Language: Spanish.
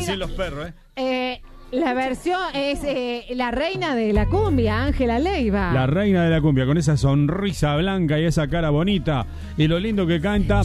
decir los perros, La versión es la reina de la cumbia, Ángela Leiva. La reina de la cumbia, con esa sonrisa blanca y esa cara bonita y lo lindo que canta.